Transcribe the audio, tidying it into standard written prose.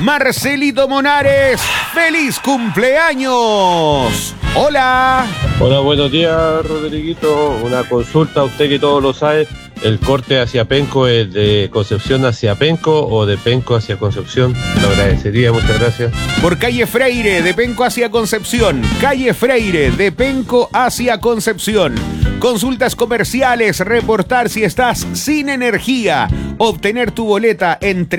Marcelito Monares, ¡feliz cumpleaños! ¡Hola! Hola, buenos días, Rodriguito. Una consulta, usted que todo lo sabe. ¿El corte hacia Penco es de Concepción hacia Penco o de Penco hacia Concepción? Lo agradecería, muchas gracias. Por calle Freire, de Penco hacia Concepción. Calle Freire, de Penco hacia Concepción. Consultas comerciales, reportar si estás sin energía, obtener tu boleta entre